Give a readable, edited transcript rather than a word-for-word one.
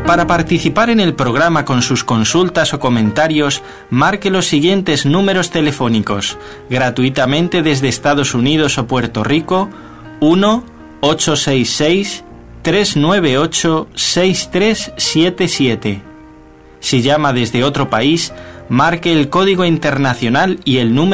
Para participar en el programa con sus consultas o comentarios, marque los siguientes números telefónicos, gratuitamente desde Estados Unidos o Puerto Rico: 1-866-398-6377. Si llama desde otro país, marque el código internacional y el número